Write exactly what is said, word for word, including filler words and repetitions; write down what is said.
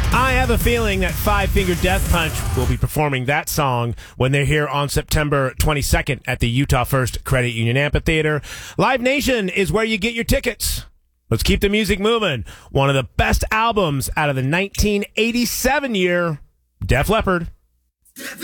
I have a feeling that Five Finger Death Punch will be performing that song when they're here on September twenty-second at the Utah First Credit Union Amphitheater. Live Nation is where you get your tickets. Let's keep the music moving. One of the best albums out of the nineteen eighty-seven year, Def Leppard.